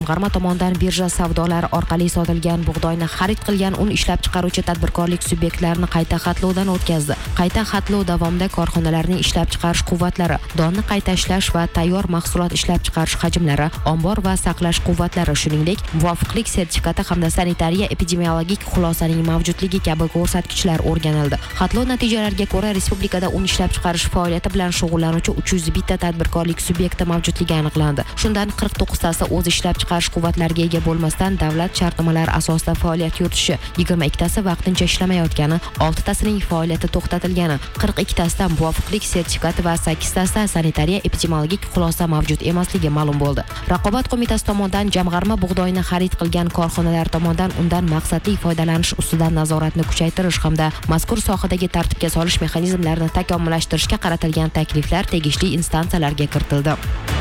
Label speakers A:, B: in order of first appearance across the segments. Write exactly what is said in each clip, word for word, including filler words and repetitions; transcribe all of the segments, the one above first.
A: Jamg'arma tomonidan birja savdolari orqali sotilgan bug'doyni xarid qilgan un ishlab chiqaruvchi tadbirkorlik subyektlarini qayta xatlovdan o'tkazdi. Qayta xatlov davomida korxonalarning ishlab chiqarish quvvatlari, donni qayta ishlash va tayyor mahsulot ishlab chiqarish hajmlari, ombor va saqlash quvvatlari, shuningdek, muvofiqlik sertifikati hamda sanitariya epidemiologik xulosaning mavjudligi kabi ko'rsatkichlar o'rganildi. Xatlov natijalariga ko'ra, respublikada un ishlab chiqarish faoliyati bilan shug'ullanuvchi uch yuz bir ta tadbirkorlik subyekti mavjudligi aniqlandi. Shundan qirq to'qqiz tasi o'z ishlab chiqarish quvvatlariga ega bo'lmasdan davlat shartnomalari asosida faoliyat yuritishi, yigirma ikki tasi vaqtincha ishlamayotgani, olti tasining faoliyati to'xtatilgani, qirq ikki tasida muvofiqlik sertifikati va sakkiz tasida sanitariya epidemiologik xulosa mavjud emasligi ma'lum bo'ldi. Raqobat qo'mitasi tomonidan jamg'arma bug'doyni xarid qilgan korxonalar tomonidan undan maqsadli foydalanish ustidan nazoratni kuchaytirish hamda mazkur sohadagi tartibga solish mexanizmlarini takomillashtirishga qaratilgan takliflar tegishli instansiyalarga kiritildi.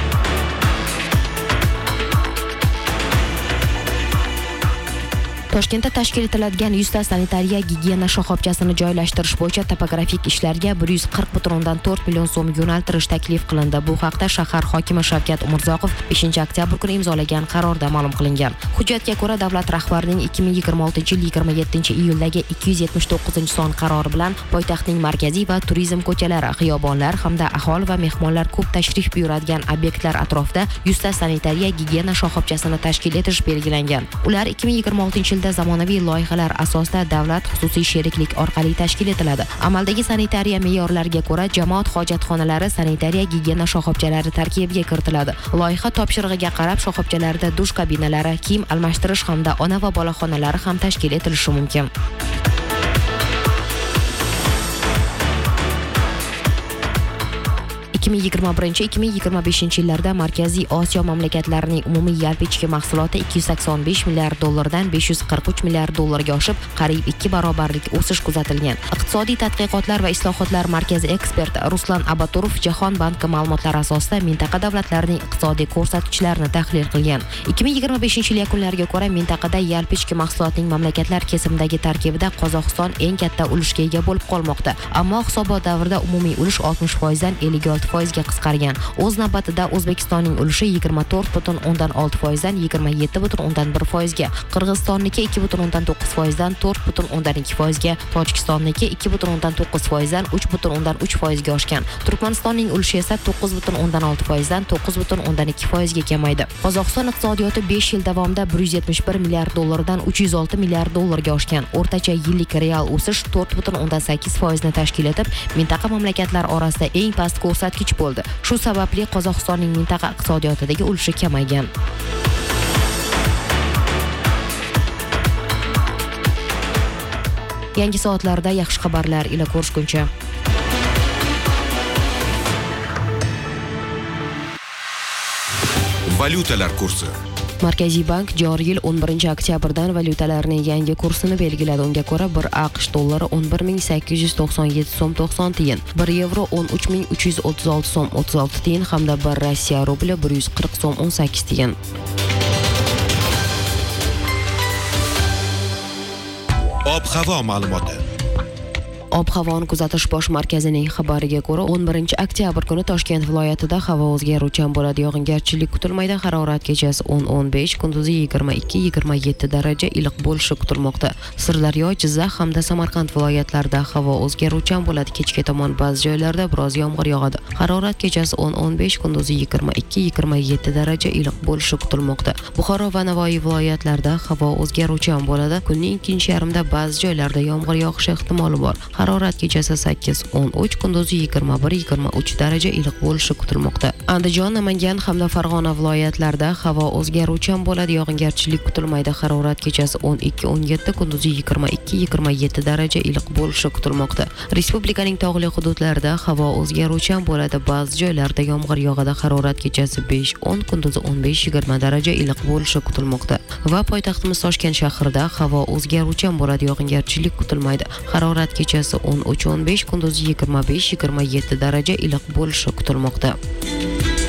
A: Toshkentda tashkil etiladigan yuz ta sanitariya gigiyena shoxobchasini joylashtirish bo'yicha topografik ishlarga bir yuz qirq butun o'ndan to'rt million so'm yo'naltirish taklif qilindi. Bu haqda shahar hokimi Shavkat Umurzoqov beshinchi oktyabr kuni imzolagan qarorda ma'lum qilingan. Hujjatga ko'ra davlat rahbarining ikki ming yigirma oltinchi yil yigirma yettinchi iyuldagi ikki yuz yetmish to'qqizinchi son qarori bilan poytaxtning markaziy va turizm ko'chalari, xiyobonlar hamda aholi va mehmonlar ko'p tashrif buyuradigan obyektlar atrofida yuz ta sanitariya gigiyena shoxobchasini tashkil etish belgilangan. Ular ikki ming yigirma oltinchi zamonaviy loyihalar asosida davlat xususiy sheriklik orqali tashkil etiladi. Amaldagi sanitariya me'yorlariga ko'ra jamoat hojatxonalari sanitariya gigiyena shoxobchalari tarkibiga kiritiladi. Loyiha topshirig'iga qarab shoxobchalarda dush kabinalari, kiyim almashtirish hamda ona va bola xonalari ham tashkil etilishi mumkin. ikki ming yigirma birinchi ikki ming yigirma beshinchi yillarda Markaziy Osiyo mamlakatlarining umumiy yalpi ichki mahsuloti ikki yuz sakson besh milliard dollardan besh yuz qirq uch milliard dollarga oshib, qariyb ikki barobarlik o'sish kuzatilgan. Iqtisodiy tadqiqotlar va islohotlar markazi eksperti Ruslan Abaturov Jahon banki ma'lumotlari asosida mintaqa davlatlarining iqtisodiy ko'rsatkichlarini tahlil qilgan. ikki ming yigirma beshinchi yil yakunlariga ko'ra mintaqada yalpi ichki mahsulotning mamlakatlar kesimidagi tarkibida Qozog'iston eng katta ulushga ega bo'lib qolmoqda. Ammo hisobot davrida umumiy ulush oltmish foiz dan ellik olti foizga qisqargan. O'z navbatida O'zbekistonning ulushi yigirma to'rt butun o'ndan olti foiz dan yigirma yetti butun o'ndan bir foizga, Qirg'izistonniki ikki butun o'ndan to'qqiz foiz dan to'rt butun o'ndan ikki foizga, Tojikistonniki ikki butun o'ndan to'qqiz foiz dan uch butun o'ndan uch foizga oshgan. Turkmanistonning ulushi esa to'qqiz butun o'ndan olti foiz dan to'qqiz butun o'ndan ikki foizga kamaydi. Qozog'iston iqtisodiyoti besh yil davomida bir yuz yetmish bir milliard dollardan uch yuz olti milliard dollarga oshgan. O'rtacha yillik real o'sish to'rt butun o'ndan sakkiz foizni tashkil etib, mintaqa mamlakatlar orasida eng past ko'rsatkich bo'ldi. Shu sababli Qozog'istonning mintaqa iqtisodiyotidagi ulushi kamaygan. Yangi soatlarda yaxshi xabarlar ila ko'rishguncha.
B: Valyutalar kursi.
A: Markaziy bank joriy yil o'n birinchi oktyabrdan valyutalarning yangi kursini belgiladi. Unga ko'ra bir AQSh dollari o'n bir ming sakkiz yuz to'qson yetti so'm to'qson tiyin, bir yevro o'n uch ming uch yuz o'ttiz olti so'm o'ttiz olti tiyin hamda bir Rossiya rubli bir yuz qirq so'm o'n sakkiz tiyin.
B: Ob-havo ma'lumoti.
A: Ob-havoni kuzatish bosh markazining xabariga ko'ra o'n birinchi oktyabr kuni Toshkent viloyatida havo o'zgaruvchan bo'ladi. Yog'ingarchilik kutilmaydi. Harorat kechasi o'n o'n besh, kunduzi yigirma ikki yigirma yetti daraja iliq bo'lishi kutilmoqda. Sirdaryo, Jizzax hamda Samarqand viloyatlarida havo o'zgaruvchan bo'ladi. Kechga tomon ba'zi joylarda biroz yomg'ir yog'adi. Harorat kechasi o'n o'n besh, kunduzi yigirma ikki yigirma yetti daraja iliq bo'lishi kutilmoqda. Buxoro va Navoiy viloyatlarida havo o'zgaruvchan bo'ladi. Kunning ikkinchi yarmida ba'zi joylarda yomg'ir yog'ishi ehtimoli bor. Harorat kechasi sakkiz o'n uch, kunduzi yigirma bir yigirma uch daraja iliq bo'lishi kutilmoqda. Andijon, Namangan hamda Farg'ona viloyatlarida havo o'zgaruvchan bo'ladi. Yog'ingarchilik kutilmaydi. Harorat kechasi o'n ikki o'n yetti, kunduzi yigirma ikki yigirma yetti daraja iliq bo'lishi kutilmoqda. Respublikaning tog'li hududlarida havo o'zgaruvchan bo'ladi. Ba'zi joylarda yomg'ir yog'adi. Harorat kechasi besh o'n, kunduzi o'n besh yigirma daraja iliq bo'lishi kutilmoqda. Va poytaxtimiz Toshkent shahrida havo o'zgaruvchan bo'ladi. Yog'ingarchilik kutilmaydi. Harorat kechasi o'n uch o'n besh, kunduzi yigirma besh yigirma yetti daraja iliq bo'lishi kutilmoqda.